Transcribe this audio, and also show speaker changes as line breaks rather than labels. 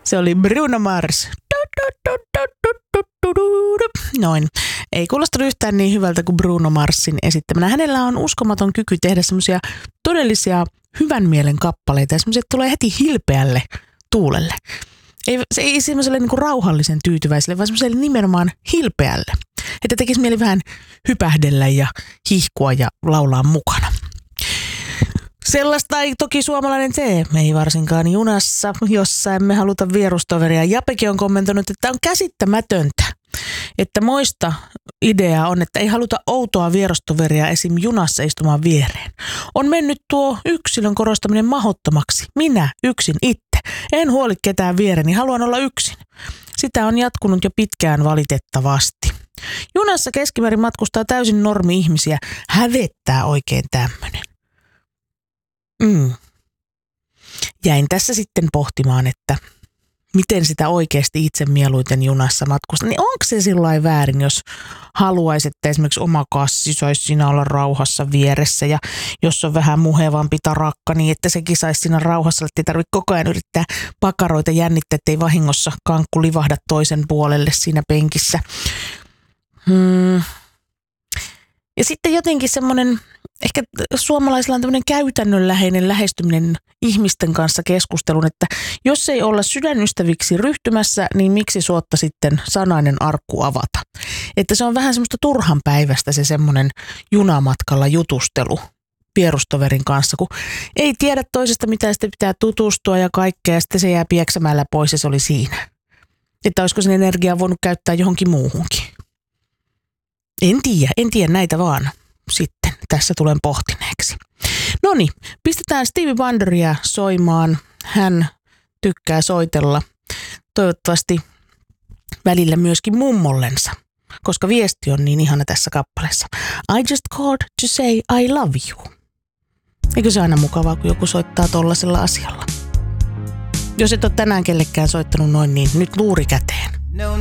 Se oli Bruno Mars. Noin. Ei kuulostanut yhtään niin hyvältä kuin Bruno Marsin esittämänä. Hänellä on uskomaton kyky tehdä semmoisia todellisia hyvän mielen kappaleita ja semmoisia tulee heti hilpeälle tuulelle. Ei semmoiselle niinku rauhallisen tyytyväiselle, vaan semmoiselle nimenomaan hilpeälle. Että tekisi mieli vähän hypähdellä ja hihkua ja laulaa mukana. Sellaista ei toki suomalainen tee, ei varsinkaan junassa, jossa emme haluta vierustoveria. Japekin on kommentoinut, että on käsittämätöntä, että moista ideaa on, että ei haluta outoa vierustoveria esim. Junassa istumaan viereen. On mennyt tuo yksilön korostaminen mahdottomaksi. Minä yksin itse. En huoli ketään viereni, haluan olla yksin. Sitä on jatkunut jo pitkään valitettavasti. Junassa keskimäärin matkustaa täysin normi-ihmisiä. Hävettää oikein tämmöinen. Jäin tässä sitten pohtimaan, että miten sitä oikeasti itse mieluiten junassa matkustaa. Niin onko se sillain väärin, jos haluaisi, että esimerkiksi oma kassi saisi siinä olla rauhassa vieressä ja jos on vähän muhevampi tarakka, niin että sekin saisi siinä rauhassa, että ei tarvitse koko ajan yrittää pakaroita jännittää, ettei vahingossa kankku livahda toisen puolelle siinä penkissä. Ja sitten jotenkin semmoinen, ehkä suomalaisilla on tämmöinen käytännönläheinen lähestyminen ihmisten kanssa keskustelun, että jos ei olla sydänystäviksi ryhtymässä, niin miksi suotta sitten sanainen arkku avata? Että se on vähän semmoista turhan päivästä se semmoinen junamatkalla jutustelu vierustoverin kanssa, kun ei tiedä toisesta mitä sitten pitää tutustua ja kaikkea ja sitten se jää pieksämällä pois ja se oli siinä. Että olisiko sen energiaa voinut käyttää johonkin muuhunkin. En tiedä näitä vaan sitten. Tässä tulen pohtineeksi. Noniin, pistetään Stevie Wonderia soimaan. Hän tykkää soitella. Toivottavasti välillä myöskin mummollensa, koska viesti on niin ihana tässä kappaleessa. I just called to say I love you. Eikö se aina mukavaa, kun joku soittaa tollasella asialla? Jos et ole tänään kellekään soittanut noin, niin nyt luuri käteen.